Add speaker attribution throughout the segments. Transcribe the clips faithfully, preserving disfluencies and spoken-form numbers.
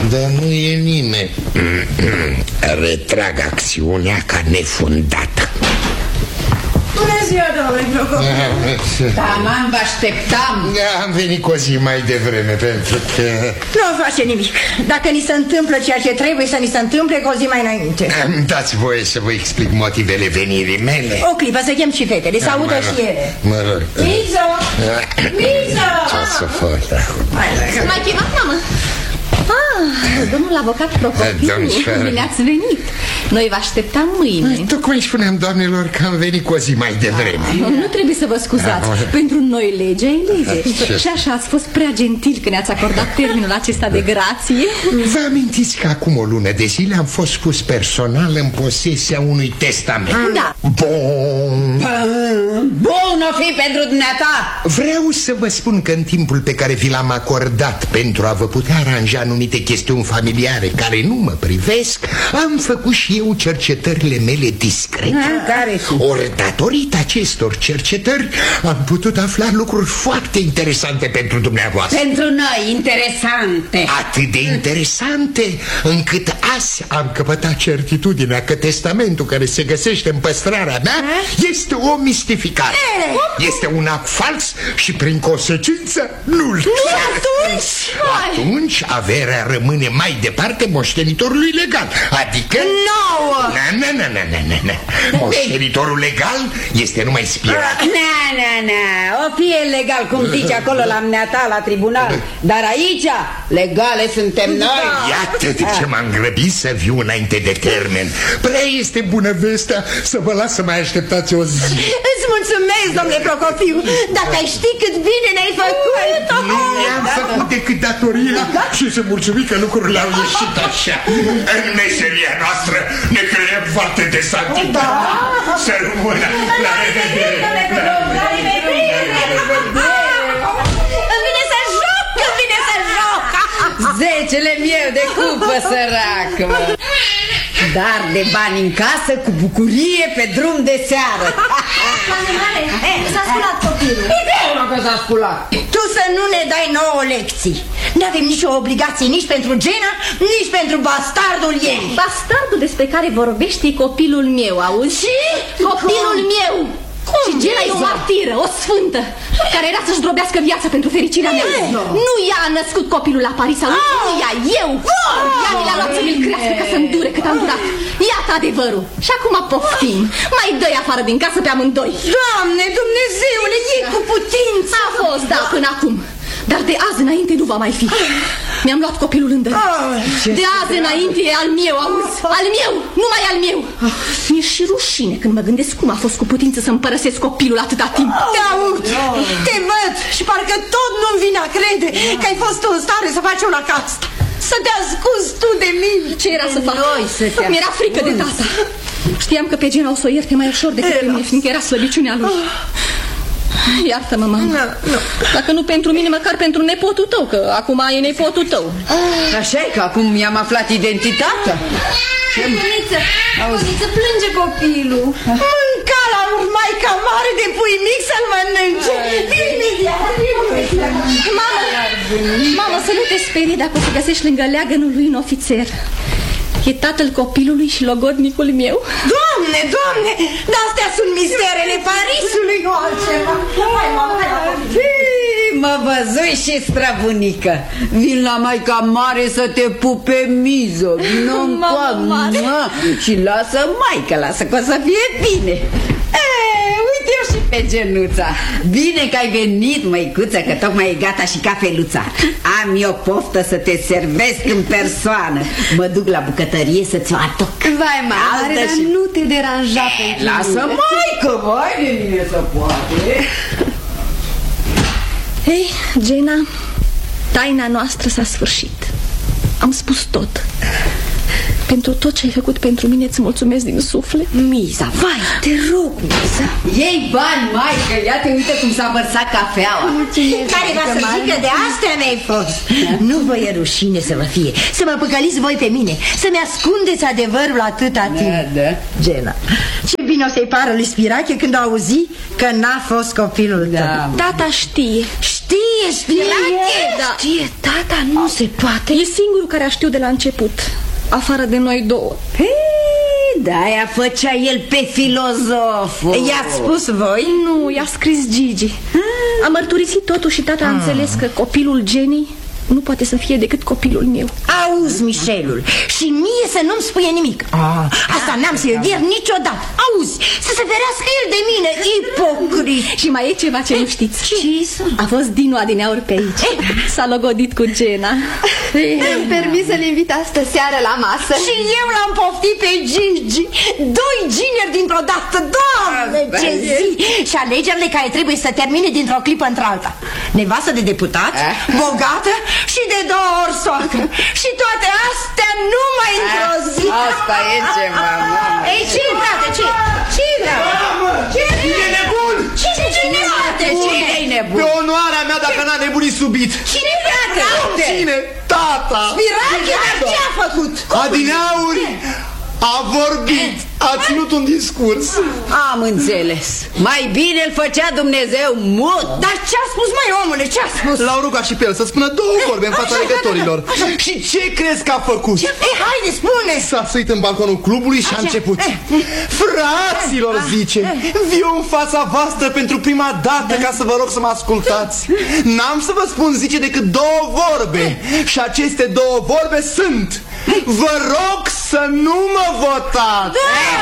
Speaker 1: Dar nu e nimeni. Retrag acțiunea ca nefundată.
Speaker 2: Bună ziua, domnule Procopiu. Taman, vă așteptam.
Speaker 1: Am venit cu o zi mai devreme pentru că...
Speaker 2: Nu face nimic. Dacă ni se întâmplă ceea ce trebuie să ni se întâmple, cu o zi mai înainte.
Speaker 1: Dați voie să vă explic motivele venirii mele.
Speaker 2: O clipă, să chem și fetele, să audă și ele.
Speaker 1: Mă rog.
Speaker 2: Mizo! Mizo!
Speaker 1: Ce să fac acum?
Speaker 3: M-ai chemat, mamă? Ah, domnul avocat Procopiu, bine ați venit. Noi vă așteptam mâine.
Speaker 1: Tocmai spuneam, doamnelor, că am venit cu o zi mai devreme.
Speaker 3: Nu trebuie să vă scuzați. Pentru noi legea e lege. Și așa ați fost prea gentil că ne-ați acordat termenul acesta de grație.
Speaker 1: Vă amintiți că acum o lună de zile am fost pus personal în posesia unui testament?
Speaker 3: Da.
Speaker 1: Bun.
Speaker 2: Bun o fi pentru dumneata.
Speaker 1: Vreau să vă spun că în timpul pe care vi l-am acordat pentru a vă putea aranja anumite chestiuni familiare care nu mă privesc, am făcut și eu cercetările mele discrete.
Speaker 2: Care
Speaker 1: Ori datorită acestor cercetări am putut afla lucruri foarte interesante pentru dumneavoastră.
Speaker 2: Pentru noi, interesante.
Speaker 1: Atât de interesante încât azi am căpătat certitudinea că testamentul care se găsește în păstrarea mea este o mistificare. Este un act fals și prin consecință nul.
Speaker 2: Nu atunci?
Speaker 1: Atunci averea rămâne mai departe moștenitorului legal. Adică...
Speaker 2: Nouă!
Speaker 1: Na, na, na, na, na, na. Moștenitorul legal este numai spirat.
Speaker 2: Na, na, na. O fie legal, cum zice acolo la mneata, la tribunal. Dar aici, legale suntem noi.
Speaker 1: Iată de ce m-am grăbit să viu înainte de termen. Prea este bună vestea să vă las să mai așteptați o zi.
Speaker 2: Îți mulțumesc, domnule Procopiu. Dacă ai ști cât bine ne-ai făcut.
Speaker 1: Nu mi-am făcut decât datoria și să mulțumim că lucrurile au ieșit așa. În meseria noastră ne creăm foarte de santitate. Să rămână. La revedere.
Speaker 2: La revedere. Îmi vine să joc, îmi vine să joc. Zecele meu de cupă, sărac. Dar de bani în casă, cu bucurie pe drum de seară.
Speaker 3: S-a sculat copilul.
Speaker 2: Ideea că s-a sculat. Tu să nu ne dai nouă lecții. Nu avem nicio obligație nici pentru Gena, nici pentru bastardul ei.
Speaker 3: Bastardul despre care vorbești e copilul meu, auzi?
Speaker 2: Și?
Speaker 3: Copilul meu. Cum? Și Gena e o martiră, o sfântă, care era să-și drobească viața pentru fericirea mea. Nu ea a născut copilul la Paris, auzi? Nu ea, eu. Ea mi l-a luat să mi-l crească ca să-mi dure cât am durat. Iată adevărul. Și acum poftim. Mai dă-i afară din casă pe amândoi.
Speaker 2: Doamne, Dumnezeule, e cu putință.
Speaker 3: A fost, da, până acum. Dar de azi înainte nu va mai fi. Mi-am luat copilul în dără. De azi înainte e al meu, auzi? Al meu, numai al meu. Mi-e și rușine când mă gândesc cum a fost cu putință să-mi părăsesc copilul atâta timp.
Speaker 2: Te aud, te văd și parcă tot nu-mi vine a crede că ai fost în stare să faci una ca asta. Să te ascunzi tu de mine.
Speaker 3: Ce era să fac? Mi-era frică de tata. Știam că pe Gena o să o ierte mai ușor decât pe mine, fiindcă era slăbiciunea lui. Iartă-mă, mamă.
Speaker 2: No, no.
Speaker 3: Dacă nu pentru mine, măcar pentru nepotul tău, că acum e nepotul tău.
Speaker 2: Așa e, că acum mi-am aflat identitatea.
Speaker 3: Măniță, Măniță, plânge copilul.
Speaker 2: Mânca la maica mare de pui mic să-l mănânce. Vine imediat.
Speaker 3: Mamă, mamă, să nu te sperii dacă o să găsești lângă leagănul lui un ofițer. E tatăl copilului și logodnicul meu.
Speaker 2: Doamne, doamne, dar astea sunt misterele Parisului, nu altceva. Hai, mamă, hai, mă văzui și străbunică. Vin la maica mare să te pupe Mizo. Nu mă, și lasă maica, lasă că o să fie bine. E, uite-o și pe Genuța. Bine că ai venit, măicuță, că tocmai e gata și cafeluța. Am eu poftă să te servesc în persoană. Mă duc la bucătărie să ți-o aduc.
Speaker 3: Vai, mare, dar și... nu te deranja pe mine.
Speaker 2: Lasă, maică, vai de mine să poate.
Speaker 3: Hei, Gena, taina noastră s-a sfârșit. Am spus tot. Pentru tot ce ai făcut pentru mine îți mulțumesc din suflet.
Speaker 2: Miza, vai, te rog, Miza. Iei bani, maică, ia te uite cum s-a vărsat cafeaua.
Speaker 3: Mulțumesc.
Speaker 2: Care va să zică de astea mi-ai fost. Nu vă e rușine să vă fie, să mă păcăliți voi pe mine, să-mi ascundeți adevărul atâta timp. Da, da. Gena, ce bine o să-i pară lui Spirache când auzi că n-a fost copilul tău.
Speaker 3: Da. Tata știe.
Speaker 2: Știe, știe,
Speaker 3: da. Știe, tata, nu se poate. E singurul care a știut de la început, afară de noi două.
Speaker 2: De-aia făcea el pe filozoful. I-a spus voi?
Speaker 3: Nu, i-a scris Gigi. A mărturisit totul și tata a înțeles că copilul Jenny nu poate să fie decât copilul meu.
Speaker 2: Auzi, Michelul, și mie să nu-mi spune nimic. ah, Asta n-am să-l iert niciodată. Auzi, să se ferească el de mine, ipocrit.
Speaker 3: Și mai e ceva ce nu știți.
Speaker 2: Ce?
Speaker 3: A fost Dinu adineauri pe aici. S-a logodit cu Gena.
Speaker 4: Îmi permis să-l invit astă seară la masă.
Speaker 2: Și eu l-am poftit pe Gigi. Doi gineri dintr-o dată. Doamne, ce zi! Și alegerile care trebuie să termine dintr-o clipă într-alta. Nevastă de deputat, bogată și de două ori soacră. Și toate astea numai într-o zi.
Speaker 5: Asta e ce, mamă.
Speaker 2: Ei, ce, frate, ce? Ce, frate?
Speaker 1: E nebun!
Speaker 2: Cine, cine, frate? Cine-i nebun?
Speaker 5: Pe onoarea mea, dacă n-a nebunit subit.
Speaker 2: Cine, frate?
Speaker 5: Cine? Tata!
Speaker 2: Spirache, dar ce a făcut?
Speaker 5: Adineauri a vorbit, a ținut un discurs.
Speaker 2: Am înțeles. Mai bine îl făcea Dumnezeu mut. Dar ce-a spus, mai omule, ce-a spus?
Speaker 5: L-au rugat și pe el să spună două vorbe în fața legătorilor. Și ce crezi că a făcut?
Speaker 2: Ce? Ei, haide, spune!
Speaker 5: S-a suit în balconul clubului și a început. Fraților, zice, viu în fața voastră pentru prima dată ca să vă rog să mă ascultați. N-am să vă spun, zice, decât două vorbe. Și aceste două vorbe sunt: vă rog să nu mă votați.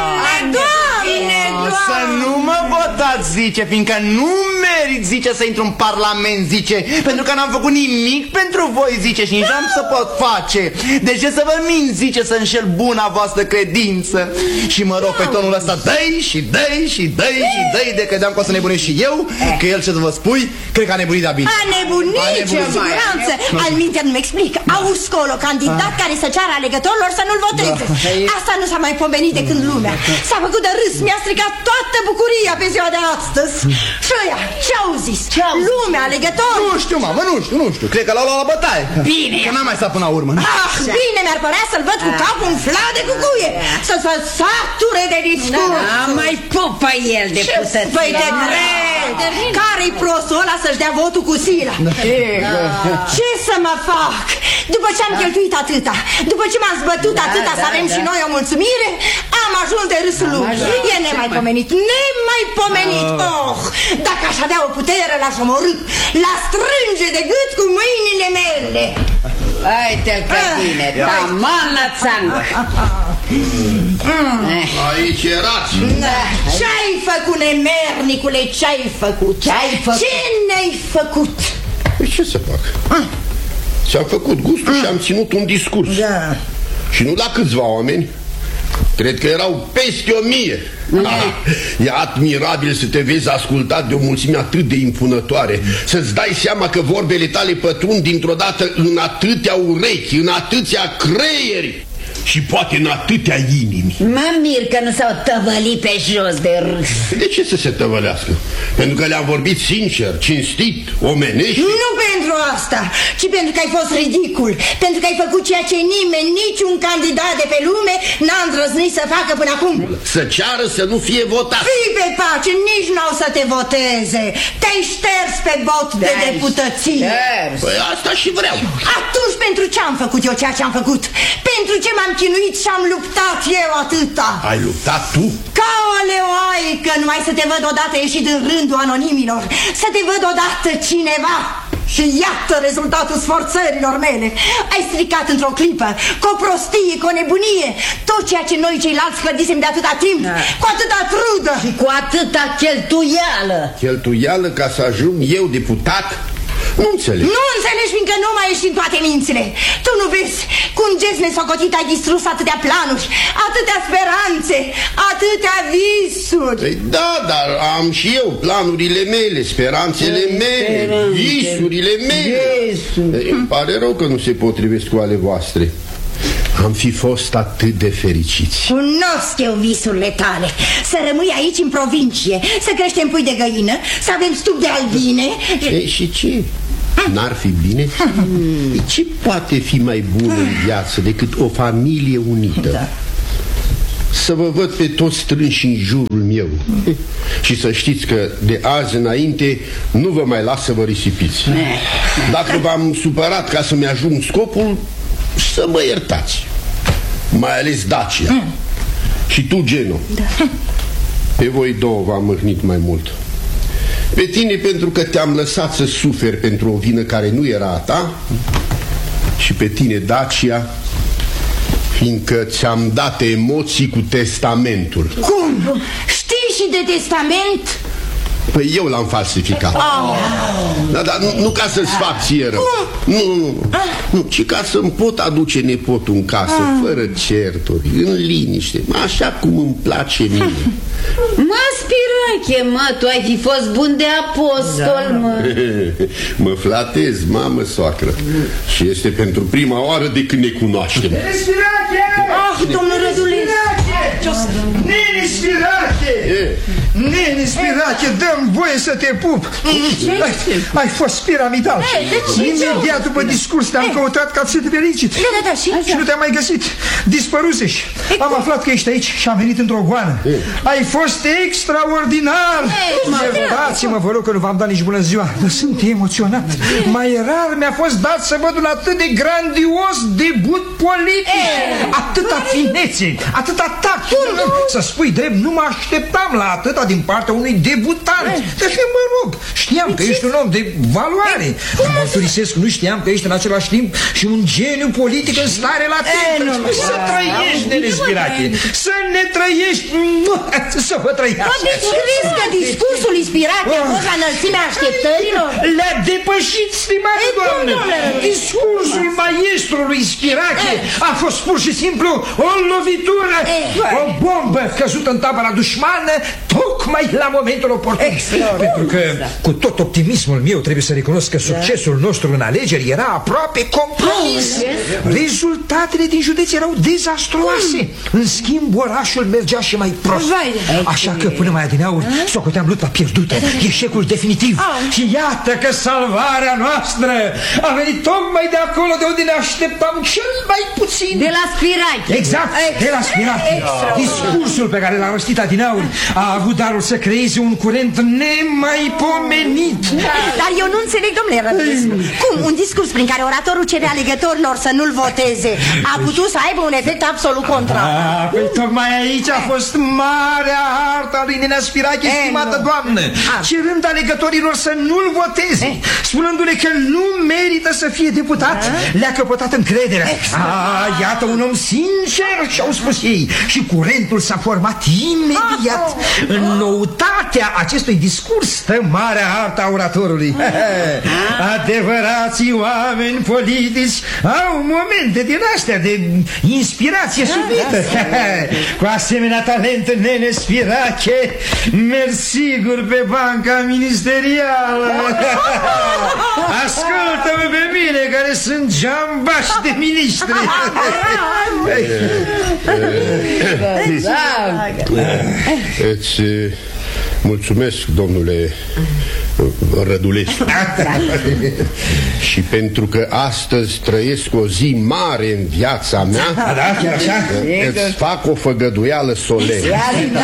Speaker 2: Doamne,
Speaker 5: Să nu mă votați, zice, fiindcă nu merit, zice, să intru în parlament, zice, pentru că n-am făcut nimic pentru voi, zice, și nici n-am să pot face. De ce să vă mint, zice, să înșel buna voastră credință? Și mă rog pe tonul ăsta, dă-i și dă-i și dă-i și dă-i, de credeam că o să nebunesc și eu, că el, ce să vă spui, cred că a nebunit de-a bine.
Speaker 2: A nebunit, ce siguranță. Al minte nu-mi explic. Auzi colo, candidat care să ceară alegătorilor să nu-l voteze. Asta nu s-a mai pomenit de când lumea. S-a făcut de râs, mi-a stricat toată bucuria pe ziua de astăzi. Și ăia, ce-au zis? Lumea, alegători?
Speaker 5: Nu știu, mamă, nu știu, nu știu. Cred că l-au luat la bătaie.
Speaker 2: Bine.
Speaker 5: Că n-am mai stat până la urmă.
Speaker 2: Ah, bine, mi-ar părea să-l văd cu capul umflat de cucuie. Să se sature de discurs.
Speaker 6: Da, mai pupă el de pusăție.
Speaker 2: Păi de drept. Care-i prostul ăla să-și dea votul cu sila? Ce să mă fac? După ce am cheltuit atâta, după ce m-am zbătut atâta să avem și noi o mulțumire, am ajuns de râsul lui. E nemaipomenit, nemaipomenit. Oh, dacă aș avea o putere, l-aș omorî, l-aș strânge de gât cu mâinile mele.
Speaker 6: Hai-te-l pe tine, tamană țangă.
Speaker 1: Aici erați.
Speaker 2: Ce-ai făcut, nemernicule, ce-ai făcut? Ce-ai făcut? Ce ne-ai făcut?
Speaker 1: Păi ce să fac? Ți-am făcut gustul și am ținut un discurs.
Speaker 2: Da.
Speaker 1: Și nu la câțiva oameni. Cred că erau peste o mie. Ah, e admirabil să te vezi ascultat de o mulțime atât de impunătoare. Să-ți dai seama că vorbele tale pătrund dintr-o dată în atâtea urechi, în atâția creieri și poate în atâtea inimi.
Speaker 6: Mă mir că nu s-au tăvălit pe jos de râs.
Speaker 1: De ce să se tăvălească? Pentru că le-am vorbit sincer, cinstit, omenești?
Speaker 2: Nu pentru asta, ci pentru că ai fost ridicul. Pentru că ai făcut ceea ce nimeni, niciun candidat de pe lume n-a îndrăznit să facă până acum.
Speaker 1: Să ceară să nu fie votat.
Speaker 2: Fii pe pace, nici n-au să te voteze. Te-ai șters pe vot de deputăție.
Speaker 1: Păi asta și vreau.
Speaker 2: Atunci pentru ce am făcut eu ceea ce am făcut? Pentru ce m-am chinuit și am luptat eu atâta?
Speaker 1: Ai luptat tu?
Speaker 2: Ca o leoaică, numai să te văd odată ieșit din rândul anonimilor. Să te văd odată cineva. Și iată rezultatul sforțărilor mele. Ai stricat într-o clipă, cu o prostie, cu o nebunie, tot ceea ce noi ceilalți clădisem de atâta timp, da. Cu atâta trudă
Speaker 6: și cu atâta cheltuială.
Speaker 1: Cheltuială ca să ajung eu deputat? Nu înțeleg.
Speaker 2: Nu înțelegi, fiindcă nu mai ești în toate mințile. Tu nu vezi cu un gest nesocotit ai distrus atâtea planuri, atâtea speranțe, atâtea visuri.
Speaker 1: Păi da, dar am și eu planurile mele, speranțele mele, visurile mele. Îmi pare rău că nu se potrivesc cu ale voastre. Am fi fost atât de fericiți.
Speaker 2: Cunosc eu visurile tale. Să rămâi aici în provincie, să creștem pui de găină, să avem stup de albine.
Speaker 1: E, și ce? N-ar fi bine? Ce poate fi mai bun în viață decât o familie unită? Da.
Speaker 7: să vă văd pe toți strânși în jurul meu. Și să știți că de azi înainte nu vă mai las să vă risipiți. Dacă v-am supărat ca să-mi ajung scopul, să mă iertați. Mai ales Dacia. Și tu, Geno. Pe voi două v-am mâhnit mai mult. Pe tine pentru că te-am lăsat să suferi pentru o vină care nu era a ta. Și pe tine, Dacia, fiindcă ți-am dat emoții cu testamentul.
Speaker 6: Cum? Știi și de testament?
Speaker 7: Păi eu l-am falsificat. oh. Da, dar nu, nu ca să-ți fac ție rău. Nu, nu, nu, nu, ci ca să-mi pot aduce nepotul în casă ah. fără certuri, în liniște, așa cum îmi place mie.
Speaker 2: Mă, Spirache, mă, tu ai fi fost bun de apostol, da. mă.
Speaker 7: Mă flatez, mamă, soacră. Și este pentru prima oară de când ne cunoaștem.
Speaker 1: Spirache!
Speaker 6: Ah, domnul Rădulescu!
Speaker 1: Nene, Spirache! Nene, Spirache, dă-mi voie să te pup. ai, ai fost piramidal. Imediat după discurs te-am căutat ca să te felicit.
Speaker 6: Da, da, da, și?
Speaker 1: Și nu te-am mai găsit. Dispăruseși. Am aflat că ești aici și am venit într-o goană. Ai fost extraordinar. Iertați-mă, vă rog că nu v-am dat nici bună ziua, dar sunt emoționat. Mai rar mi-a fost dat să văd un atât de grandios debut politic. Atâta finețe, atâta tact. Să spui drept, nu mă așteptam la atâta din partea unui debutant. Dar și mă rog, știam că ești un om de valoare. Mărturisesc, nu știam că ești în același timp și un geniu politic în stare la timp. Să trăiești, Nene Spirache, să ne trăiești, să vă trăiască.
Speaker 6: Deci crezi că discursul lui Spirache a fost la înălțimea așteptărilor?
Speaker 1: Le-a depășit, stimată doamnă. Discursul maestrului Spirache a fost pur și simplu o lovitură, o bombă căzută în tabăra dușmană tocmai la momentul oportun. Pentru că cu tot optimismul meu trebuie să recunosc că succesul nostru în alegeri era aproape compromis. Rezultatele din județ erau dezastruoase. În schimb, orașul mergea și mai prost. Așa că până mai adineauri socoteam lupta pierdută, eșecul definitiv. Și iată că salvarea noastră a venit tocmai de acolo de unde ne așteptam cel mai puțin.
Speaker 2: De la Spirache.
Speaker 1: Exact, de la Spirache. Discursul pe care l-a rostit adineauri a avut darul să creeze un curent nemaipomenit.
Speaker 6: Dar eu nu înțeleg, domnule Rădulescu, cum un discurs prin care oratorul cere alegătorilor să nu-l voteze a putut să aibă un efect absolut contrar.
Speaker 1: Ah, păi tocmai aici a fost marea arta lui Nenea Spirache, stimată doamnă, cerând alegătorilor să nu-l voteze, spunându-le că nu merită să fie deputat, le-a căpătat încrederea. Ah, iată un om sincer, și-au spus ei, și curentul s-a format imediat. În noutatea acestui discurs stă marea arta a oratorului. Adevărații oameni politici au momente din astea de inspirație subită. Cu asemenea talent, Nene Spirache, merg sigur pe banca ministerială. Ascultă-mă pe mine, care sunt jambași de miniștri.
Speaker 7: Îți mulțumesc, domnule Rădulescu. Și pentru că astăzi trăiesc o zi mare în viața mea,
Speaker 1: da, chiar așa?
Speaker 7: Îți fac o făgăduială solemnă.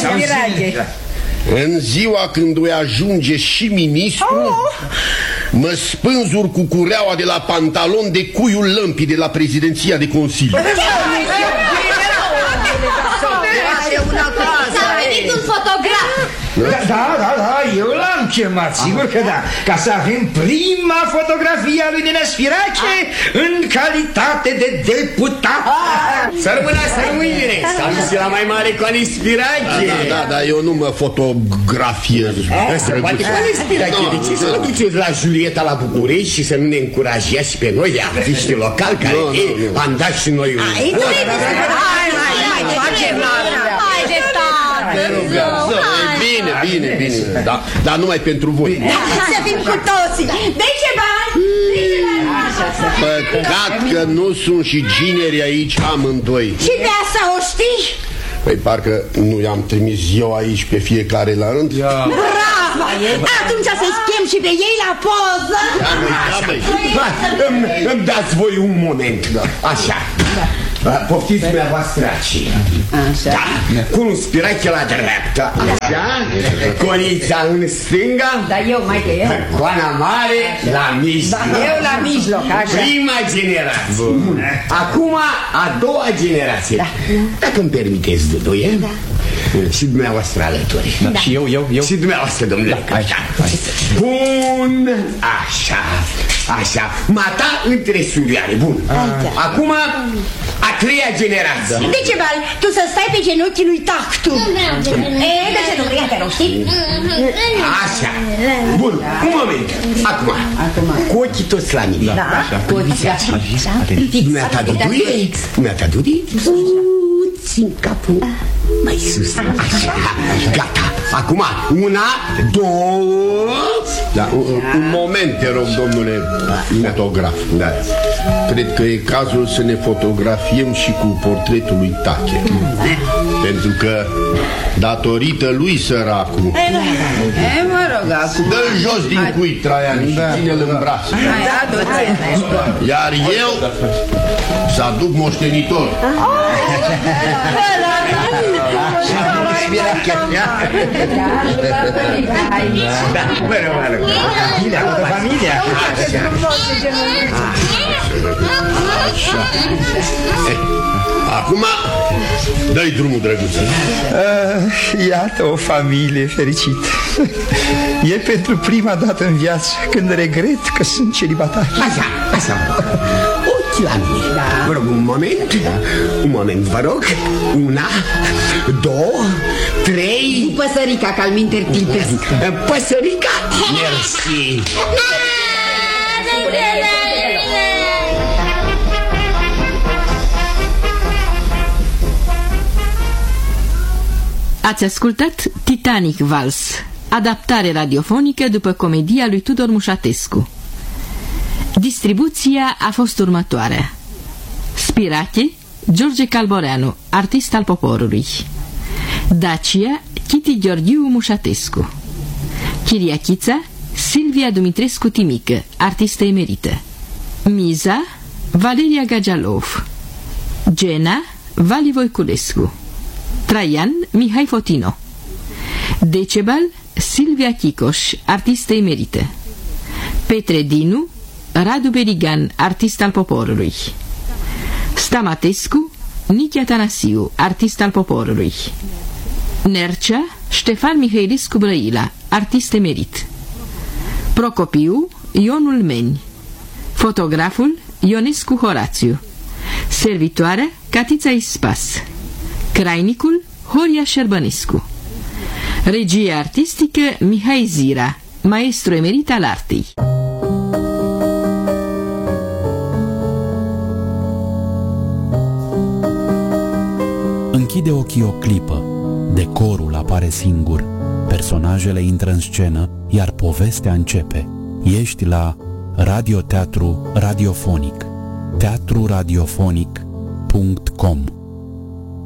Speaker 7: În ziua când voi ajunge și ministru, mă spânzur cu cureaua de la pantalon de cuiul lămpii de la prezidenția de Consiliu.
Speaker 3: S-a venit un fotograf.
Speaker 1: Da, da, da, da, eu l-am chemat, sigur că da. Ca să avem prima fotografie a lui Nenea Spirache în calitate de deputat.
Speaker 8: Să rămână asta mâine. S-a dus la mai mare cu Ali Spirache.
Speaker 7: Da, da, da, eu nu mă fotografiez.
Speaker 8: Poate cu Ali Spirache. De ce să nu duceți la Julieta la București și să nu ne încurajați și pe noi, artiști locali, care am dat și noi un...
Speaker 6: Hai, hai, hai, facem la...
Speaker 3: Haide, tată.
Speaker 7: Bine, bine, bine, da, dar numai pentru voi.
Speaker 6: Să fim cu toții. Dă-i ce bani.
Speaker 7: Păcat că nu sunt și gineri aici amândoi.
Speaker 6: Și de asta o știi?
Speaker 7: Păi parcă nu i-am trimis eu aici pe fiecare la rând.
Speaker 6: Bravo! Atunci să-i chem și pe ei la poză.
Speaker 8: Îmi dați voi un moment. Așa. Poftiți dumneavoastră aici.
Speaker 2: Așa.
Speaker 8: Da, cu un spirache la dreapta. Așa. Conița în stânga.
Speaker 2: Da, eu mai că eu.
Speaker 8: Coana mare la mijloc.
Speaker 2: Da, eu la mijloc, așa.
Speaker 8: Prima generație. Bun. Acum a doua generație. Da. Dacă îmi permiteți, Duduie. Da. Și dumneavoastră alături.
Speaker 5: Da. Și eu, eu, eu.
Speaker 8: Și dumneavoastră, domnule. Da. Așa. Bun. Așa. Așa. Mata între surioare. Bun. Aici. Acum a treia generație. Da.
Speaker 6: Decebal, tu să stai pe genunchii lui Tactu. E, de ce nu vrei, te rog, știi?
Speaker 8: Așa. Bun, un moment. Acum, Acum. Cu ochii toți la mine.
Speaker 2: Da, așa. Cu ochii așa.
Speaker 8: Dumneata Duduie? Dumneata Duduie? Puțin capul mai sus. Așa. Gata. Acum, una, două.
Speaker 7: Da, un, un moment, te rog, domnule fotograf. Da. Cred că e cazul să ne fotografiem și cu portretul lui Tache. Pentru că, datorită lui săracul,
Speaker 2: E, mă rog, acum
Speaker 7: dă-l jos din cui, Traian, și ține-l în brațe. Iar eu să aduc moștenitor.
Speaker 5: Familia, toată familia.
Speaker 7: Acum dă-i drumul, drăguță.
Speaker 9: uh, Iată o familie fericită. E pentru prima dată în viață când regret că sunt celibatar.
Speaker 8: Așa, așa. Ochi la mine. Da. Vă rog, un moment. Da. Un moment, vă rog. Una, două, trei.
Speaker 2: Păsărica, că al minter tilpesc.
Speaker 8: Păsărica? Mersi.
Speaker 10: Ați ascultat Titanic Vals, adaptare radiofonică după comedia lui Tudor Mușatescu. Distribuția a fost următoarea: Spirache, George Calboreanu, artist al poporului; Dacia, Chiti Gheorghiu Mușatescu; Chiriachița, Silvia Dumitrescu Timică, artistă emerită; Miza, Valeria Gagialov; Gena, Vali Voiculescu; Traian, Mihai Fotino; Decebal, Silvia Chicoș, artistă emerită; Petre Dinu, Radu Berigan, artist al poporului; Stamatescu, Nichi Atanasiu, artist al poporului; Nercea, Ștefan Mihailescu Brăila, artist emerit; Procopiu, Ionul Meni; Fotograful, Ionescu Horațiu; Servitoarea, Catița Ispas; Crainicul, Horia Șerbănescu; Regie artistică, Mihai Zira, maestru emerit al artei.
Speaker 11: Închide ochii o clipă, decorul apare singur, personajele intră în scenă, iar povestea începe. Ești la radioteatru radiofonic, teatru radiofonic punct com.